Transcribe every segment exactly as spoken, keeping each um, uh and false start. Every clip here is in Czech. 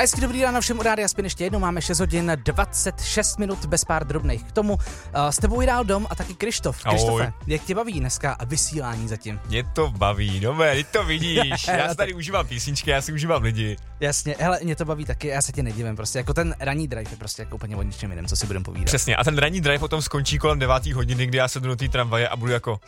hezky dobrý ráno všem u Rádia Spin, ještě jednou máme šest hodin dvacet šest minut bez pár drobných. K tomu uh, s tebou Jirál Dom a taky Krištof. Krištofe, jak tě baví dneska vysílání zatím? Mě to baví, dobré, ty to vidíš, já si tady užívám písničky, já si užívám lidi. Jasně, hele, mě to baví taky, já se tě nedivím, prostě jako ten ranní drive je prostě jako úplně o ničem jiném, co si budeme povídat. Přesně, a ten ranní drive potom skončí kolem devátý hodiny, kdy já sednu do té tramvaje a budu jako...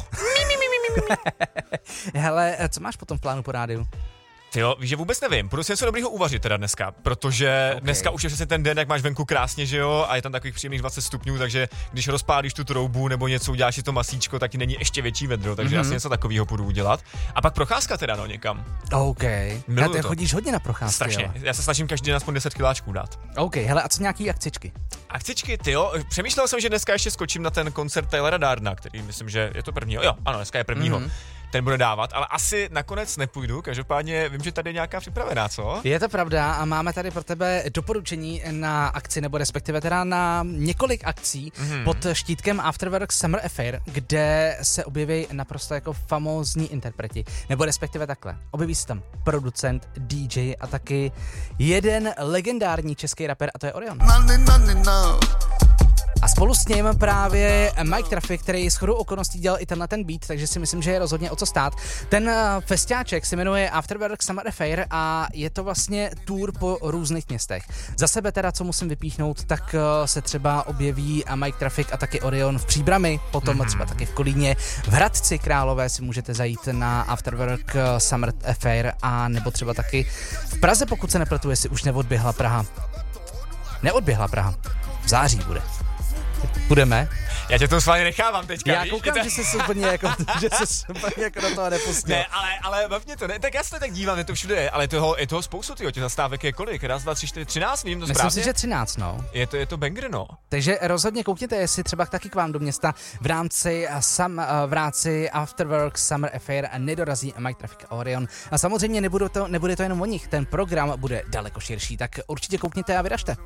Hele, co máš potom v plánu po rádiu? Jo, víš, že vůbec nevím, budu si něco dobrýho uvařit teda dneska, protože okay. Dneska už je přesně ten den, jak máš venku krásně, že jo, a je tam takových příjemných dvacet stupňů, takže když rozpálíš tu troubu nebo něco uděláš si to masíčko, tak ti není ještě větší vedro, takže mm-hmm. asi něco takového půjdu udělat. A pak procházka teda no někam. OK. A ty chodíš hodně na procházky. Strašně. Jo. Já se snažím každý den aspoň deset kiláčků dát. OK, hele, a co nějaký akcičky? Akcičky, ty jo, přemýšlel jsem, že dneska ještě skočím na ten koncert Taylora Darna, který myslím, že je to prvního. Jo, ano, dneska je prvního. Mm-hmm. Ten bude dávat, ale asi nakonec nepůjdu, každopádně vím, že tady je nějaká připravená, co? Je to pravda a máme tady pro tebe doporučení na akci, nebo respektive teda na několik akcí mm. pod štítkem Afterworks Summer Affair, kde se objeví naprosto jako famózní interpreti, nebo respektive takhle. Objeví se tam producent, D J a taky jeden legendární český rapper a to je Orion. No, no, no, no. A spolu s ním právě Mike Traffic, který shodou okolností dělal i tenhle ten beat, takže si myslím, že je rozhodně o co stát. Ten festiáček se jmenuje Afterworks Summer Affair a je to vlastně tour po různých městech. Za sebe teda, co musím vypíchnout, tak se třeba objeví Mike Traffic a taky Orion v Příbrami, potom mm-hmm. třeba taky v Kolíně. V Hradci Králové si můžete zajít na Afterwork Summer Affair a nebo třeba taky v Praze, pokud se nepletu, jestli už neodběhla Praha. Neodběhla Praha. V září bude. Budeme? Já tě to s vámi nechávám teďka, Já víš? koukám, to... že jsi úplně jako, že jsi úplně jako do toho nepustil. Ne, ale, ale bavně to, ne, tak já se tak dívám, je to všude je, ale toho, je toho spoustu, tyjo, těch zastávek je kolik? Raz, dva, tři, čtyři, třináct, vím to správně? Myslím si, že třináct, no. Je to, je to banger, no. Takže rozhodně koukněte, jestli třeba taky k vám do města v rámci, sam, v rámci Afterworks Summer Affair nedorazí Mike Traffic a Orion. A samozřejmě nebude to, nebude to jenom o nich, ten program bude daleko širší, tak určitě koukněte a vyražte.